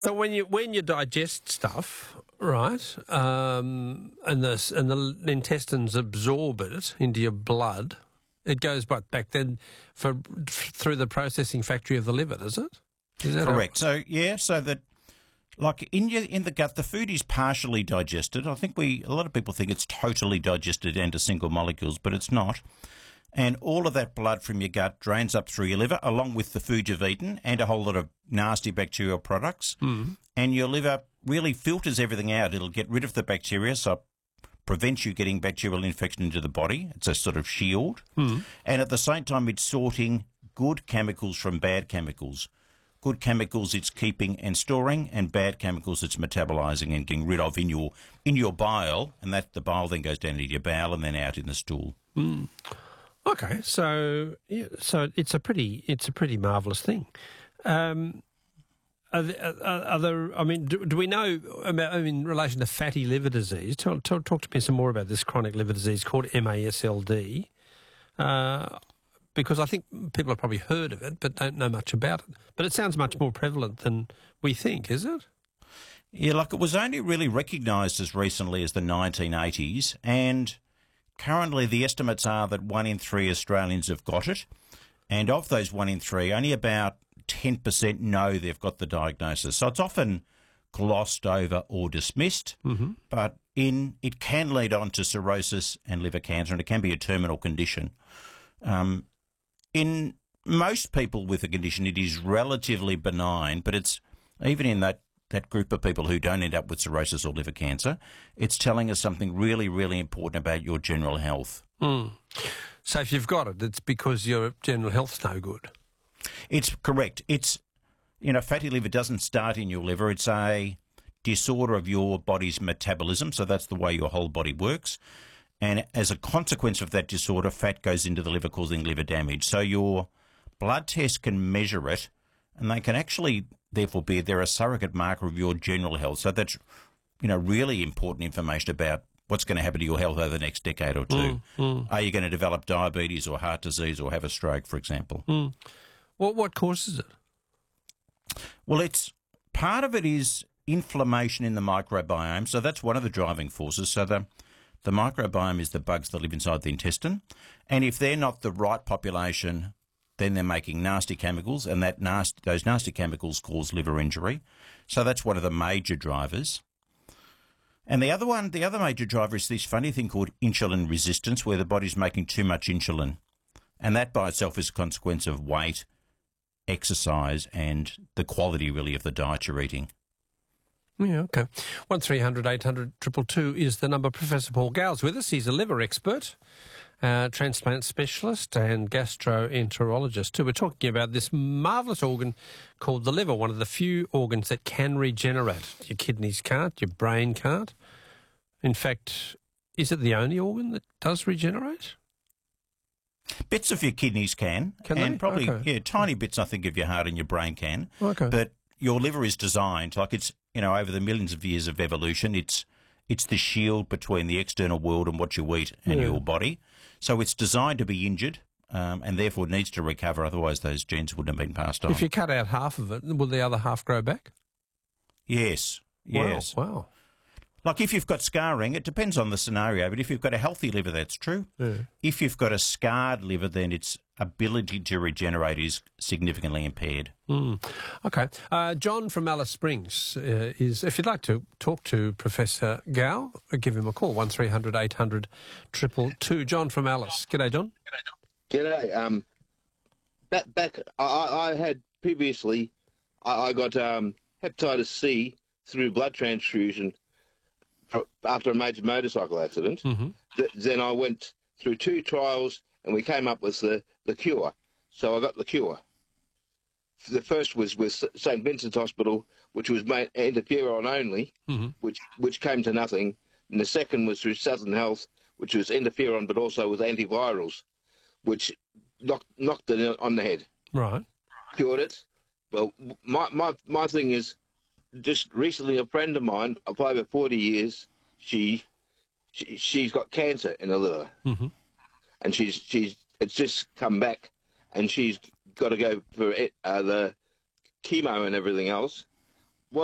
So when you digest stuff, right, and the intestines absorb it into your blood, it goes back then through the processing factory of the liver, does it? Is that correct? So that like in the gut, the food is partially digested. I think a lot of people think it's totally digested into single molecules, but it's not. And all of that blood from your gut drains up through your liver, along with the food you've eaten and a whole lot of nasty bacterial products. Mm. And your liver really filters everything out. It'll get rid of the bacteria, so it prevents you getting bacterial infection into the body. It's a sort of shield. Mm. And at the same time, it's sorting good chemicals from bad chemicals. Good chemicals it's keeping and storing, and bad chemicals it's metabolising and getting rid of in your bile, and that the bile then goes down into your bowel and then out in the stool. Mm. Okay, so it's a pretty marvellous thing. Are there, I mean, do we know about, in relation to fatty liver disease? Talk to me some more about this chronic liver disease called MASLD, because I think people have probably heard of it but don't know much about it. But it sounds much more prevalent than we think, is it? Yeah, like it was only really recognised as recently as the 1980s, and currently the estimates are that 1 in 3 Australians have got it, and of those 1 in 3, only about 10% know they've got the diagnosis. So it's often glossed over or dismissed, but it can lead on to cirrhosis and liver cancer, and it can be a terminal condition. In most people with the condition, it is relatively benign, but it's even in that group of people who don't end up with cirrhosis or liver cancer, it's telling us something really, really important about your general health. Mm. So if you've got it, it's because your general health's no good. It's correct. Fatty liver doesn't start in your liver. It's a disorder of your body's metabolism, so that's the way your whole body works. And as a consequence of that disorder, fat goes into the liver, causing liver damage. So your blood test can measure it, and they can actually, therefore, they're a surrogate marker of your general health. So that's, really important information about what's going to happen to your health over the next decade or two. Are you going to develop diabetes or heart disease or have a stroke, for example? What causes it? Well, part of it is inflammation in the microbiome. So that's one of the driving forces. So the microbiome is the bugs that live inside the intestine. And if they're not the right population, then they're making nasty chemicals, and those nasty chemicals cause liver injury. So that's one of the major drivers. And the other major driver is this funny thing called insulin resistance, where the body's making too much insulin. And that by itself is a consequence of weight, exercise, and the quality, really, of the diet you're eating. Yeah, okay. 1300 800 222 is the number. Professor Paul Gow's with us. He's a liver expert, transplant specialist and gastroenterologist too. We're talking about this marvellous organ called the liver, one of the few organs that can regenerate. Your kidneys can't, your brain can't. In fact, is it the only organ that does regenerate? Bits of your kidneys can. And they? Probably, okay. Tiny bits, I think, of your heart and your brain can. Okay. But your liver is designed, like it's, over the millions of years of evolution, it's the shield between the external world and what you eat and your body. So it's designed to be injured and therefore needs to recover, otherwise those genes wouldn't have been passed on. If you cut out half of it, will the other half grow back? Yes. Wow. Like if you've got scarring, it depends on the scenario, but if you've got a healthy liver, that's true. Yeah. If you've got a scarred liver, then its ability to regenerate is significantly impaired. Okay. John from Alice Springs if you'd like to talk to Professor Gow, give him a call, 1300 800 222. John from Alice. G'day, John. G'day. Back I had previously, I got hepatitis C through blood transfusion after a major motorcycle accident. Then I went through 2 trials and we came up with the cure. So I got the cure. The first was with St Vincent's Hospital, which was made interferon only, which came to nothing. And the second was through Southern Health, which was interferon but also with antivirals, which knocked it on the head. Right. Cured it. Well, my thing is, just recently a friend of mine of over 40 years, she's got cancer in her liver, and it's just come back, and she's got to go for the chemo and everything else.